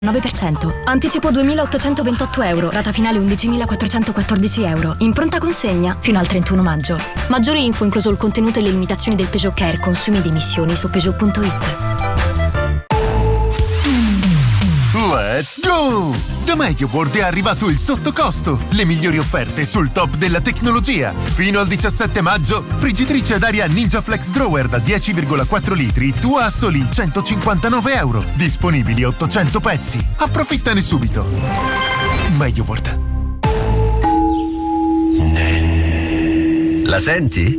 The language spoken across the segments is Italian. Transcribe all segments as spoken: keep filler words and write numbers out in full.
nove per cento. Anticipo duemilaottocentoventotto euro. Rata finale undicimilaquattrocentoquattordici euro. In pronta consegna fino al trentuno maggio. Maggiori info incluso il contenuto e le limitazioni del Peugeot Care consumi ed emissioni su Peugeot punto it. Let's go! Da MediaWorld è arrivato il sottocosto. Le migliori offerte sul top della tecnologia. Fino al diciassette maggio, friggitrice ad aria Ninja Flex Drawer da dieci virgola quattro litri, tua a soli centocinquantanove euro. Disponibili ottocento pezzi. Approfittane subito. MediaWorld. Nen. La senti?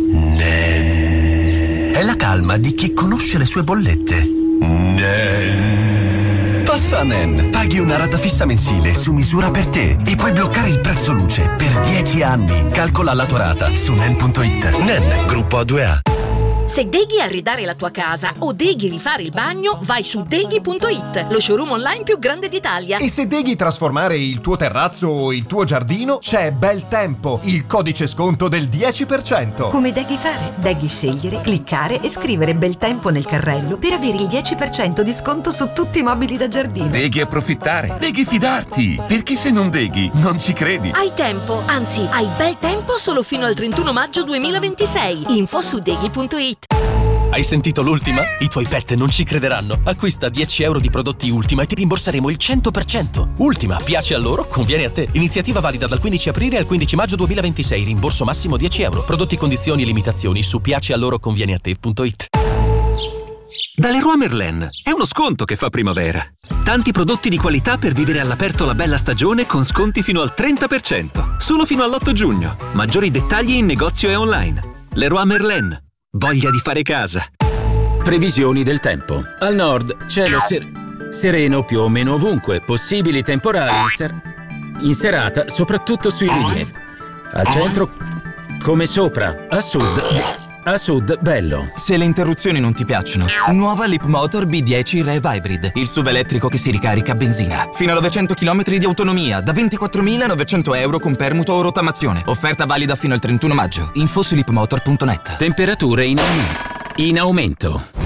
Nen. È la calma di chi conosce le sue bollette. Nen. Passa a Nen, paghi una rata fissa mensile su misura per te e puoi bloccare il prezzo luce per dieci anni. Calcola la tua rata su nen punto it. Nen, gruppo A due A. Se deghi arredare la tua casa o deghi rifare il bagno, vai su deghi punto it, lo showroom online più grande d'Italia. E se deghi trasformare il tuo terrazzo o il tuo giardino, c'è Bel Tempo, il codice sconto del dieci per cento. Come deghi fare? Deghi scegliere, cliccare e scrivere Bel Tempo nel carrello per avere il dieci per cento di sconto su tutti i mobili da giardino. Deghi approfittare, deghi fidarti, perché se non deghi non ci credi. Hai tempo, anzi hai bel tempo solo fino al trentuno maggio duemilaventisei. Info su deghi punto it. Hai sentito l'ultima? I tuoi pet non ci crederanno. Acquista dieci euro di prodotti Ultima e ti rimborseremo il cento per cento. Ultima, piace a loro, conviene a te. Iniziativa valida dal quindici aprile al quindici maggio duemilaventisei. Rimborso massimo dieci euro. Prodotti, condizioni e limitazioni su piace a loro conviene a te punto it. Da Leroy Merlin è uno sconto che fa primavera. Tanti prodotti di qualità per vivere all'aperto la bella stagione con sconti fino al trenta per cento. Solo fino all'otto giugno. Maggiori dettagli in negozio e online. Leroy Merlin. Voglia di fare casa. Previsioni del tempo. Al nord cielo ser- sereno più o meno ovunque, possibili temporali in, ser- in serata soprattutto sui rilievi. Al centro come sopra, a sud a sud bello. Se le interruzioni non ti piacciono, nuova Leapmotor B dieci Rev Hybrid, il S U V elettrico che si ricarica a benzina. Fino a novecento chilometri di autonomia, da ventiquattromilanovecento euro con permuto o rottamazione. Offerta valida fino al trentuno maggio. Info su leapmotor punto net. Temperature in aumento. In aumento.